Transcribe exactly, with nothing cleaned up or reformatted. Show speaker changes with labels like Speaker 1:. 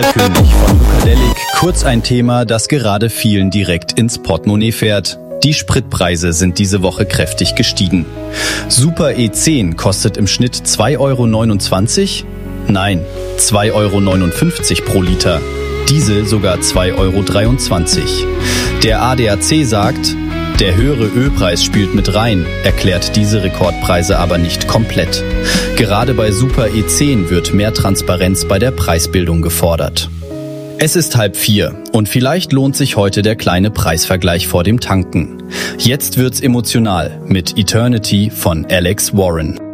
Speaker 1: König von Ukadelic. Kurz ein Thema, das gerade vielen direkt ins Portemonnaie fährt. Die Spritpreise sind diese Woche kräftig gestiegen. Super E zehn kostet im Schnitt zwei Euro neunundzwanzig? Nein, zwei Euro neunundfünfzig pro Liter. Diesel sogar zwei Euro dreiundzwanzig. Der A D A C sagt, der höhere Ölpreis spielt mit rein, erklärt diese Rekordpreise aber nicht komplett. Gerade bei Super E zehn wird mehr Transparenz bei der Preisbildung gefordert. Es ist halb vier und vielleicht lohnt sich heute der kleine Preisvergleich vor dem Tanken. Jetzt wird's emotional mit Eternity von Alex Warren.